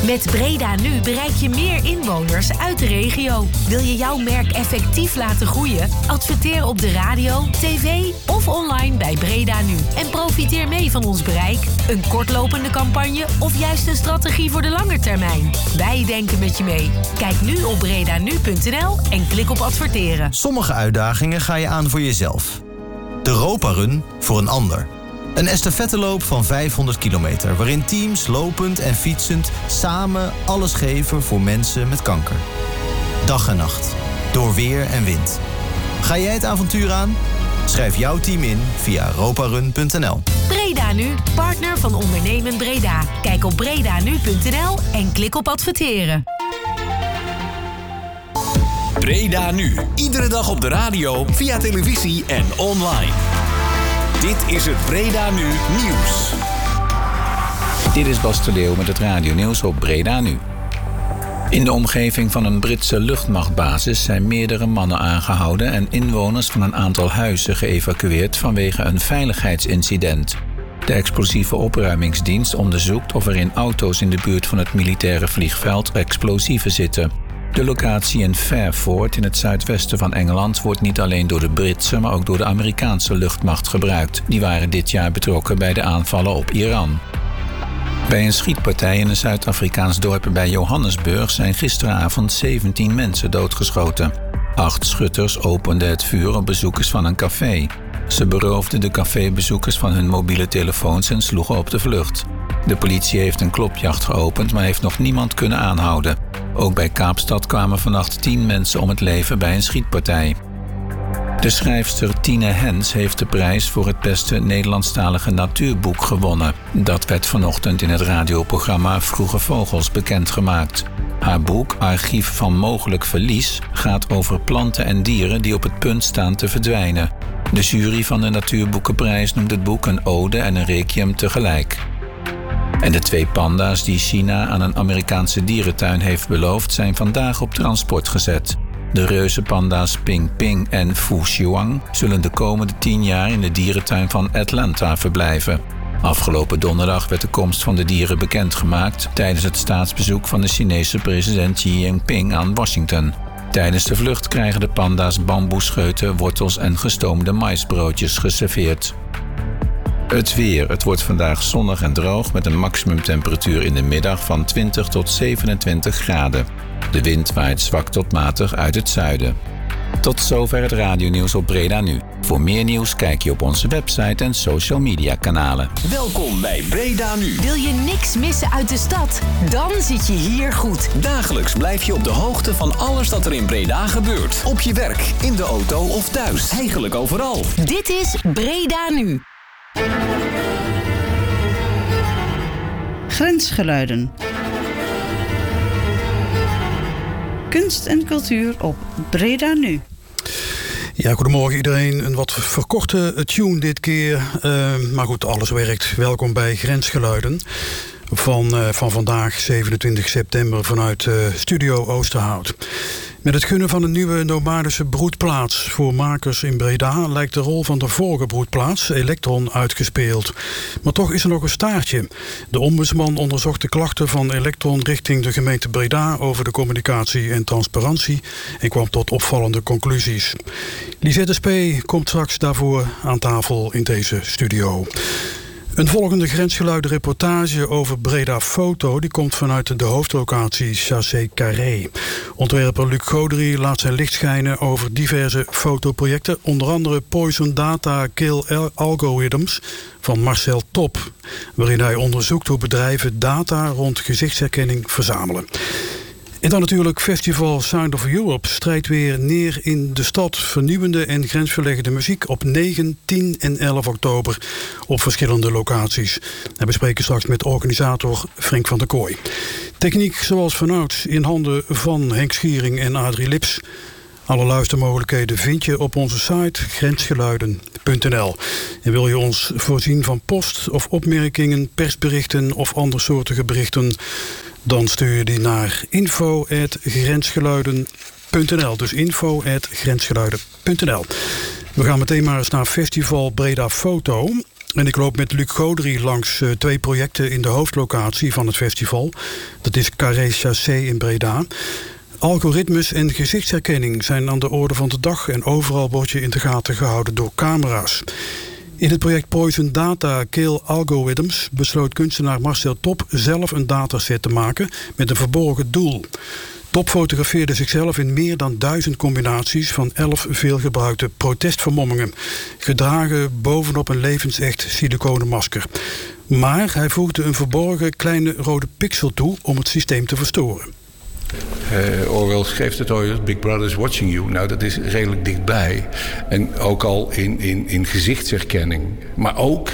Met Breda Nu bereik je meer inwoners uit de regio. Wil je jouw merk effectief laten groeien? Adverteer op de radio, tv of online bij Breda Nu. En profiteer mee van ons bereik, een kortlopende campagne of juist een strategie voor de lange termijn. Wij denken met je mee. Kijk nu op bredanu.nl en klik op adverteren. Sommige uitdagingen ga je aan voor jezelf. De Europa Run voor een ander. Een estafetteloop van 500 kilometer... waarin teams lopend en fietsend samen alles geven voor mensen met kanker. Dag en nacht, door weer en wind. Ga jij het avontuur aan? Schrijf jouw team in via europarun.nl. Breda Nu, partner van Ondernemen Breda. Kijk op bredanu.nl en klik op adverteren. Breda Nu. Iedere dag op de radio, via televisie en online. Dit is het Breda Nu Nieuws. Dit is Bas de Leeuw met het radionieuws op Breda Nu. In de omgeving van een Britse luchtmachtbasis zijn meerdere mannen aangehouden en inwoners van een aantal huizen geëvacueerd vanwege een veiligheidsincident. De explosieve opruimingsdienst onderzoekt of er in auto's in de buurt van het militaire vliegveld explosieven zitten. De locatie in Fairford in het zuidwesten van Engeland wordt niet alleen door de Britse, maar ook door de Amerikaanse luchtmacht gebruikt. Die waren dit jaar betrokken bij de aanvallen op Iran. Bij een schietpartij in een Zuid-Afrikaans dorp bij Johannesburg zijn gisteravond 17 mensen doodgeschoten. 8 schutters openden het vuur op bezoekers van een café. Ze beroofden de cafébezoekers van hun mobiele telefoons en sloegen op de vlucht. De politie heeft een klopjacht geopend, maar heeft nog niemand kunnen aanhouden. Ook bij Kaapstad kwamen vannacht 10 mensen om het leven bij een schietpartij. De schrijfster Tine Hens heeft de prijs voor het beste Nederlandstalige natuurboek gewonnen. Dat werd vanochtend in het radioprogramma Vroege Vogels bekendgemaakt. Haar boek Archief van Mogelijk Verlies gaat over planten en dieren die op het punt staan te verdwijnen. De jury van de Natuurboekenprijs noemt het boek een ode en een requiem tegelijk. En de 2 panda's die China aan een Amerikaanse dierentuin heeft beloofd zijn vandaag op transport gezet. De reuzenpanda's Ping Ping en Fu Xiuang zullen de komende 10 jaar in de dierentuin van Atlanta verblijven. Afgelopen donderdag werd de komst van de dieren bekendgemaakt tijdens het staatsbezoek van de Chinese president Xi Jinping aan Washington. Tijdens de vlucht krijgen de panda's bamboescheuten, wortels en gestoomde maïsbroodjes geserveerd. Het weer. Het wordt vandaag zonnig en droog met een maximumtemperatuur in de middag van 20 tot 27 graden. De wind waait zwak tot matig uit het zuiden. Tot zover het radionieuws op Breda Nu. Voor meer nieuws kijk je op onze website en social media kanalen. Welkom bij Breda Nu. Wil je niks missen uit de stad? Dan zit je hier goed. Dagelijks blijf je op de hoogte van alles dat er in Breda gebeurt. Op je werk, in de auto of thuis. Eigenlijk overal. Dit is Breda Nu. Grensgeluiden. Kunst en cultuur op Breda Nu. Ja, goedemorgen iedereen. Een wat verkorte tune dit keer. Maar goed, alles werkt. Welkom bij Grensgeluiden. Van vandaag, 27 september, vanuit Studio Oosterhout. Met het gunnen van een nieuwe nomadische broedplaats voor makers in Breda lijkt de rol van de vorige broedplaats, Electron, uitgespeeld. Maar toch is er nog een staartje. De ombudsman onderzocht de klachten van Electron richting de gemeente Breda over de communicatie en transparantie en kwam tot opvallende conclusies. Lisette Spee komt straks daarvoor aan tafel in deze studio. Een volgende grensgeluiden reportage over Breda Foto die komt vanuit de hoofdlocatie Chaussee Carré. Ontwerper Luc Godery laat zijn licht schijnen over diverse fotoprojecten, onder andere Poison Data Kill Algorithms van Marcel Top, waarin hij onderzoekt hoe bedrijven data rond gezichtsherkenning verzamelen. En dan natuurlijk Festival Sound of Europe strijdt weer neer in de stad. Vernieuwende en grensverleggende muziek op 9, 10 en 11 oktober op verschillende locaties. En we spreken straks met organisator Frank van der Kooi. Techniek zoals vanouds in handen van Henk Schiering en Adrie Lips. Alle luistermogelijkheden vind je op onze site grensgeluiden.nl. En wil je ons voorzien van post of opmerkingen, persberichten of andersoortige berichten, dan stuur je die naar info@grensgeluiden.nl. Dus info@grensgeluiden.nl. We gaan meteen maar eens naar Festival Breda Foto. En ik loop met Luc Godry langs 2 projecten in de hoofdlocatie van het festival. Dat is Carré Chassé in Breda. Algoritmes en gezichtsherkenning zijn aan de orde van de dag en overal word je in de gaten gehouden door camera's. In het project Poison Data Kill Algorithms besloot kunstenaar Marcel Top zelf een dataset te maken met een verborgen doel. Top fotografeerde zichzelf in meer dan 1000 combinaties van 11 veelgebruikte protestvermommingen, gedragen bovenop een levensecht siliconen masker. Maar hij voegde een verborgen kleine rode pixel toe om het systeem te verstoren. Orwell schreef het ooit, Big Brother is watching you. Nou, dat is redelijk dichtbij. En ook al in gezichtsherkenning. Maar ook,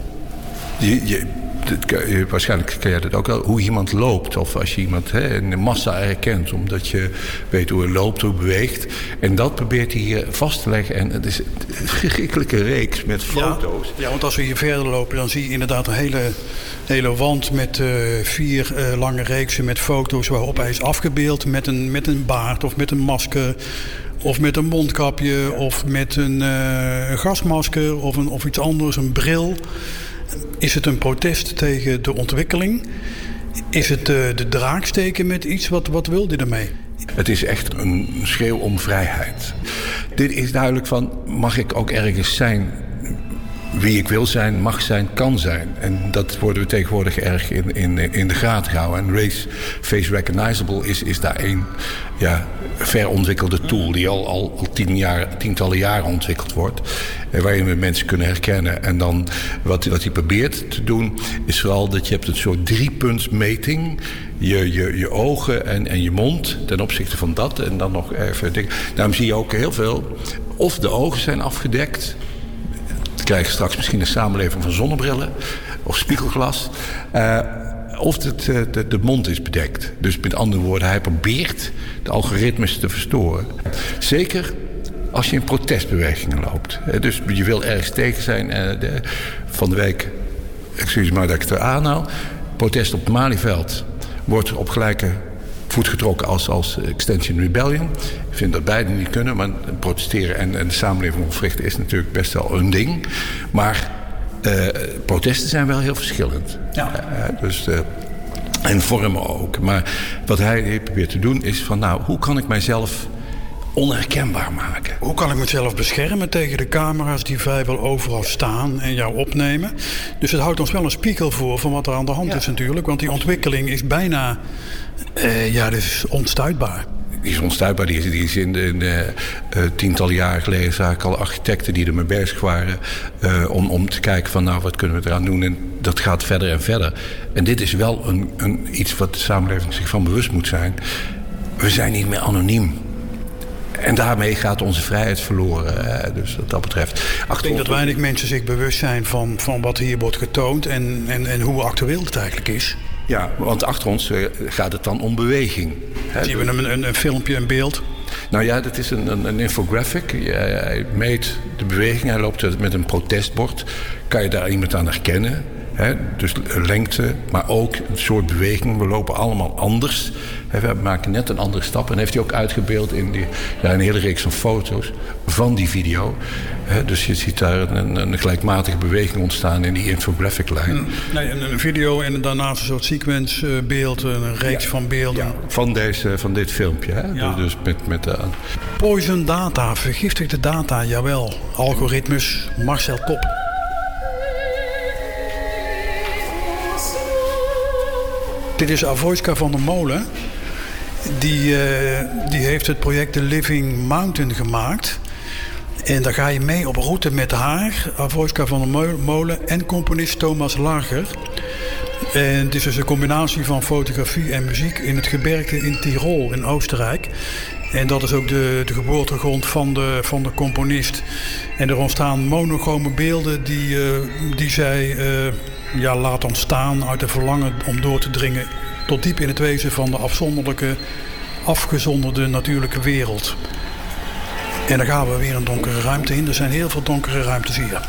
waarschijnlijk ken jij dat ook wel, hoe iemand loopt. Of als je iemand in de massa herkent, omdat je weet hoe hij loopt, hoe hij beweegt. En dat probeert hij hier vast te leggen. En het is een verschrikkelijke reeks met foto's. Ja, want als we hier verder lopen, dan zie je inderdaad een hele wand met 4 lange reeksen met foto's waarop hij is afgebeeld met een baard of met een masker of met een mondkapje of met een gasmasker of iets anders, een bril. Is het een protest tegen de ontwikkeling? Is het de draak steken met iets? Wat wil hij ermee? Het is echt een schreeuw om vrijheid. Dit is duidelijk van, mag ik ook ergens zijn wie ik wil zijn, mag zijn, kan zijn. En dat worden we tegenwoordig erg in de gaten gehouden. En face recognizable is daar een verontwikkelde tool die al tientallen jaren ontwikkeld wordt. Waarin we mensen kunnen herkennen. En dan wat hij probeert te doen is vooral dat je hebt een soort 3-puntsmeting. Je ogen en je mond ten opzichte van dat. En dan nog even dingen. Daarom zie je ook heel veel. Of de ogen zijn afgedekt. We krijgen straks misschien een samenleving van zonnebrillen of spiegelglas. Of de mond is bedekt. Dus met andere woorden, hij probeert de algoritmes te verstoren. Zeker als je in protestbewegingen loopt. Dus je wil ergens tegen zijn. Van de week, excuus maar dat ik het eraan haal. Protest op het Malieveld wordt op gelijke voet getrokken als Extinction Rebellion. Ik vind dat beide niet kunnen, maar protesteren en de samenleving ontwrichten is natuurlijk best wel een ding. Maar protesten zijn wel heel verschillend. Ja. En vormen ook. Maar wat hij probeert te doen is van, nou, hoe kan ik mijzelf onherkenbaar maken? Hoe kan ik mezelf beschermen tegen de camera's die vrijwel overal staan en jou opnemen? Dus het houdt ons wel een spiegel voor van wat er aan de hand is natuurlijk. Want die ontwikkeling is bijna dus onstuitbaar. Die is onstuitbaar. Die is in tientallen jaren geleden zag ik al architecten die ermee bezig waren om te kijken van, nou, wat kunnen we eraan doen? En dat gaat verder en verder. En dit is wel iets wat de samenleving zich van bewust moet zijn. We zijn niet meer anoniem. En daarmee gaat onze vrijheid verloren. Dus wat dat betreft. Ik denk dat weinig mensen zich bewust zijn van wat hier wordt getoond en hoe actueel het eigenlijk is. Ja, want achter ons gaat het dan om beweging. Zien we een filmpje, een beeld? Nou ja, dat is een infographic. Hij meet de beweging. Hij loopt met een protestbord. Kan je daar iemand aan herkennen? Dus lengte, maar ook een soort beweging. We lopen allemaal anders. We maken net een andere stap. En heeft hij ook uitgebeeld in een hele reeks van foto's van die video. Dus je ziet daar een gelijkmatige beweging ontstaan in die infographic-lijn. Een video en daarnaast een soort sequencebeeld, een reeks van beelden. Ja, van dit filmpje. Ja. Dus met Poison data, vergiftigde data, jawel. Algoritmes, Marcel Top. Dit is Avoyska van der Molen. Die heeft het project The Living Mountain gemaakt. En daar ga je mee op route met haar, Avoyska van der Molen en componist Thomas Lager. En het is dus een combinatie van fotografie en muziek in het gebergte in Tirol in Oostenrijk. En dat is ook de geboortegrond van de componist. En er ontstaan monochrome beelden die zij laat ontstaan uit het verlangen om door te dringen tot diep in het wezen van de afzonderlijke, afgezonderde natuurlijke wereld. En dan gaan we weer een donkere ruimte in. Er zijn heel veel donkere ruimtes hier.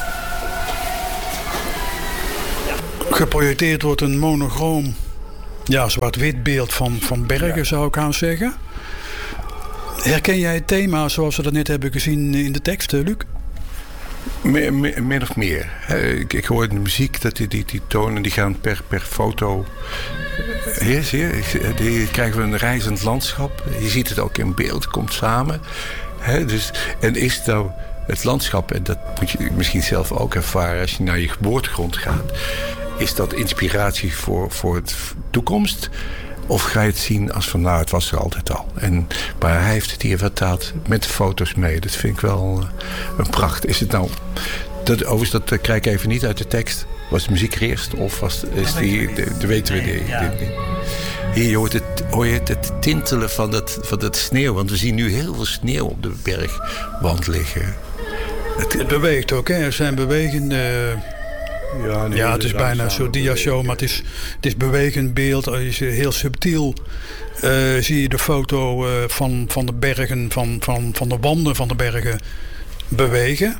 Geprojecteerd wordt een monochroom, zwart-wit beeld van bergen, zou ik gaan zeggen. Herken jij het thema zoals we dat net hebben gezien in de tekst, Luc? Min of meer. Ik hoor de muziek, dat die tonen die gaan per foto. Hier, zie je? Die krijgen we een reizend landschap. Je ziet het ook in beeld, het komt samen. Dus, en is nou het landschap, en dat moet je misschien zelf ook ervaren als je naar je geboortegrond gaat, is dat inspiratie voor de toekomst? Of ga je het zien als van, nou, het was er altijd al. Maar hij heeft het hier vertaald met de foto's mee. Dat vind ik wel een pracht. Is het nou... Overigens, dat krijg ik even niet uit de tekst. Was de muziek er eerst? Of is die... De weten we die. Ja. Hier hoor je het tintelen van dat sneeuw. Want we zien nu heel veel sneeuw op de bergwand liggen. Het beweegt ook, hè? Er zijn bewegende... Ja, het is bijna een soort dia-show, maar het is bewegend beeld. Je ziet heel subtiel zie je de foto van de bergen, van de wanden van de bergen bewegen.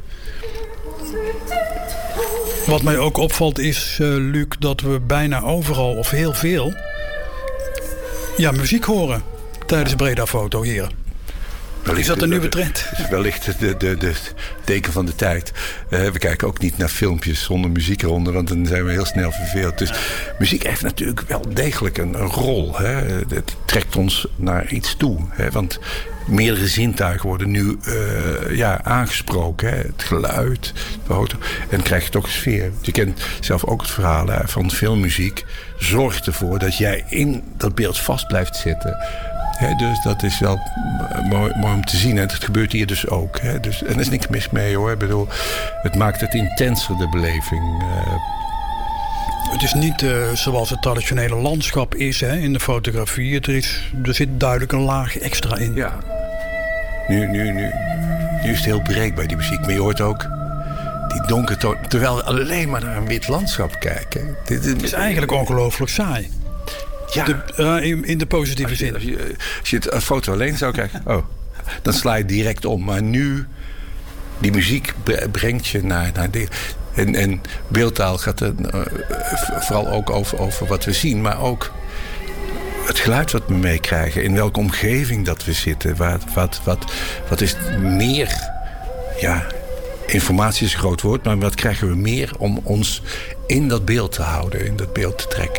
Wat mij ook opvalt is, Luc, dat we bijna overal of heel veel muziek horen tijdens Breda Foto hier. Is dat een nieuwe trend? Dat is wellicht de teken van de tijd. We kijken ook niet naar filmpjes zonder muziek eronder, want dan zijn we heel snel verveeld. Dus muziek heeft natuurlijk wel degelijk een rol. Hè. Het trekt ons naar iets toe. Hè. Want meerdere zintuigen worden nu aangesproken. Hè. Het geluid, de auto. En dan krijg je toch een sfeer. Je kent zelf ook het verhaal van filmmuziek. Zorgt ervoor dat jij in dat beeld vast blijft zitten. Dus dat is wel mooi om te zien. En dat gebeurt hier dus ook. Dus, en er is niks mis mee, hoor. Ik bedoel, het maakt het intenser, de beleving. Het is niet zoals het traditionele landschap is in de fotografie. Er zit duidelijk een laag extra in. Ja. Nu is het heel breekbaar, die muziek. Maar je hoort ook die donkere, terwijl we alleen maar naar een wit landschap kijken. Het is eigenlijk ongelooflijk saai. Ja. In de positieve zin. Als je een foto alleen zou kijken, dan sla je direct om. Maar nu, die muziek brengt je naar dit. En beeldtaal gaat vooral ook over wat we zien, maar ook het geluid wat we meekrijgen. In welke omgeving dat we zitten. Wat is meer... Ja, informatie is een groot woord, maar wat krijgen we meer om ons in dat beeld te houden, in dat beeld te trekken.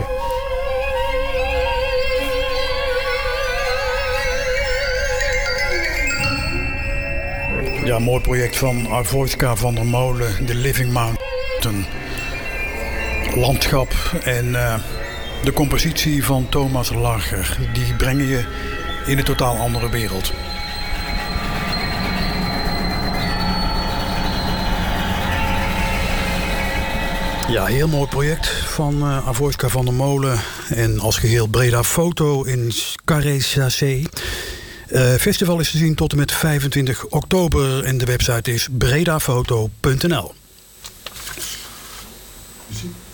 Ja, mooi project van Avoyska van der Molen, The Living Mountain. Landschap en de compositie van Thomas Larcher. Die brengen je in een totaal andere wereld. Ja, heel mooi project van Avoyska van der Molen. En als geheel Breda Foto in Carré Chassé. Festival is te zien tot en met 25 oktober en de website is bredafoto.nl.